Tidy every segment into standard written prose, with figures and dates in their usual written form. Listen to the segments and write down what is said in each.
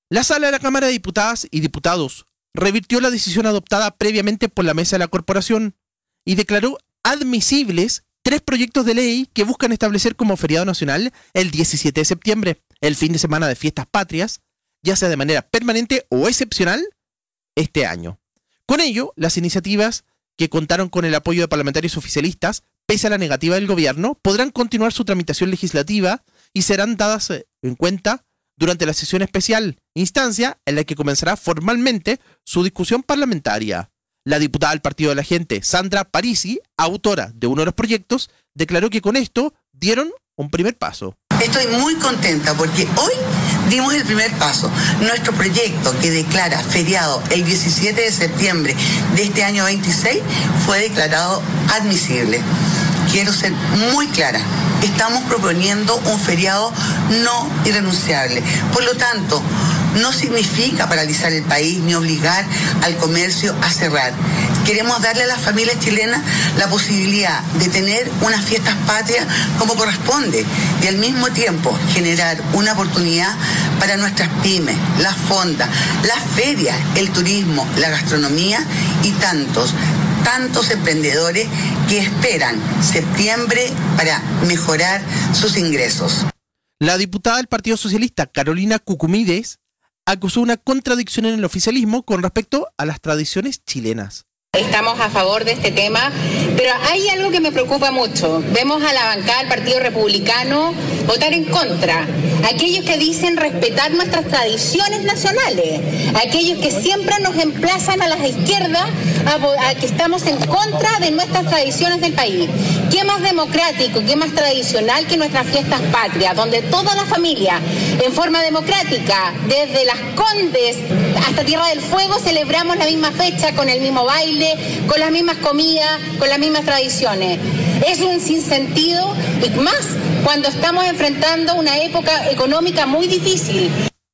La Sala de la Cámara de Diputadas y Diputados revirtió la decisión adoptada previamente por la Mesa de la Corporación y declaró admisibles 3 proyectos de ley que buscan establecer como feriado nacional el 17 de septiembre, el fin de semana de fiestas patrias, ya sea de manera permanente o excepcional, este año. Con ello, las iniciativas que contaron con el apoyo de parlamentarios oficialistas, pese a la negativa del gobierno, podrán continuar su tramitación legislativa y serán dadas en cuenta durante la sesión especial, instancia en la que comenzará formalmente su discusión parlamentaria. La diputada del Partido de la Gente, Sandra Parisi, autora de uno de los proyectos, declaró que con esto dieron un primer paso. Estoy muy contenta porque hoy dimos el primer paso. Nuestro proyecto que declara feriado el 17 de septiembre de este año 26 fue declarado admisible. Quiero ser muy clara. Estamos proponiendo un feriado no irrenunciable. Por lo tanto, no significa paralizar el país ni obligar al comercio a cerrar. Queremos darle a las familias chilenas la posibilidad de tener unas fiestas patrias como corresponde y al mismo tiempo generar una oportunidad para nuestras pymes, las fondas, las ferias, el turismo, la gastronomía y tantos emprendedores que esperan septiembre para mejorar sus ingresos. La diputada del Partido Socialista, Carolina Cucumides, acusó una contradicción en el oficialismo con respecto a las tradiciones chilenas. Estamos a favor de este tema, pero hay algo que me preocupa mucho. Vemos a la bancada del Partido Republicano votar en contra. Aquellos que dicen respetar nuestras tradiciones nacionales. Aquellos que siempre nos emplazan a las izquierdas a que estamos en contra de nuestras tradiciones del país. ¿Qué más democrático, qué más tradicional que nuestras fiestas patrias, donde toda la familia, en forma democrática, desde Las Condes hasta Tierra del Fuego, celebramos la misma fecha, con el mismo baile, con las mismas comidas, con las mismas tradiciones? Es un sinsentido, y más cuando estamos enfrentando una época económica muy difícil.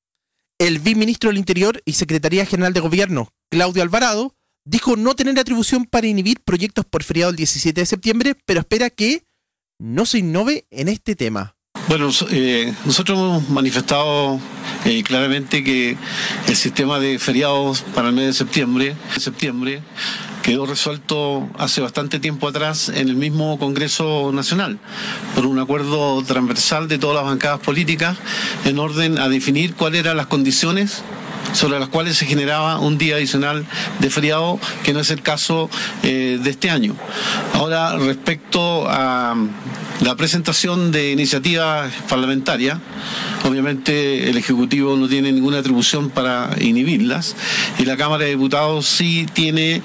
El viceministro del Interior y Secretaría General de Gobierno, Claudio Alvarado, dijo no tener atribución para inhibir proyectos por feriado el 17 de septiembre, pero espera que no se innove en este tema. Bueno, nosotros hemos manifestado claramente que el sistema de feriados para el mes de septiembre quedó resuelto hace bastante tiempo atrás en el mismo Congreso Nacional, por un acuerdo transversal de todas las bancadas políticas en orden a definir cuáles eran las condiciones sobre las cuales se generaba un día adicional de feriado, que no es el caso de este año. Ahora, respecto a la presentación de iniciativas parlamentarias, obviamente el Ejecutivo no tiene ninguna atribución para inhibirlas y la Cámara de Diputados sí tiene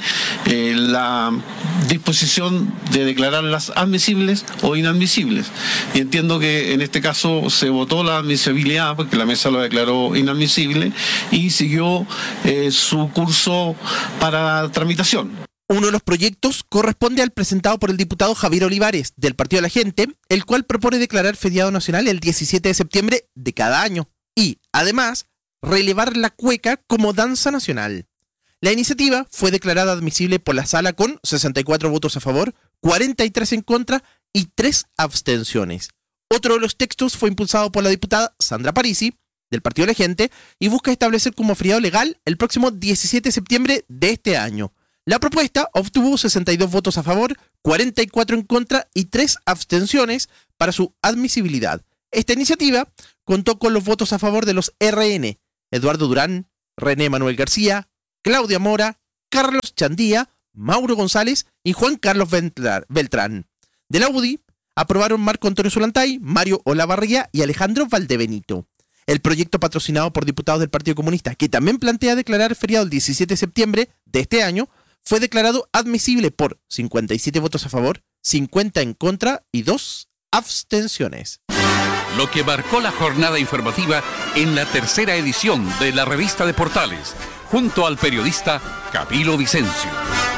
la disposición de declararlas admisibles o inadmisibles. Y entiendo que en este caso se votó la admisibilidad porque la mesa lo declaró inadmisible y siguió su curso para tramitación. Uno de los proyectos corresponde al presentado por el diputado Javier Olivares, del Partido de la Gente, el cual propone declarar feriado nacional el 17 de septiembre de cada año y, además, relevar la cueca como danza nacional. La iniciativa fue declarada admisible por la Sala con 64 votos a favor, 43 en contra y 3 abstenciones. Otro de los textos fue impulsado por la diputada Sandra Parisi, del Partido de la Gente, y busca establecer como feriado legal el próximo 17 de septiembre de este año. La propuesta obtuvo 62 votos a favor, 44 en contra y 3 abstenciones para su admisibilidad. Esta iniciativa contó con los votos a favor de los RN, Eduardo Durán, René Manuel García, Claudia Mora, Carlos Chandía, Mauro González y Juan Carlos Beltrán. De la UDI aprobaron Marco Antonio Solantay, Mario Olavarría y Alejandro Valdebenito. El proyecto patrocinado por diputados del Partido Comunista, que también plantea declarar feriado el 17 de septiembre de este año, fue declarado admisible por 57 votos a favor, 50 en contra y 2 abstenciones. Lo que marcó la jornada informativa en la tercera edición de la Revista de Portales, junto al periodista Camilo Vicencio.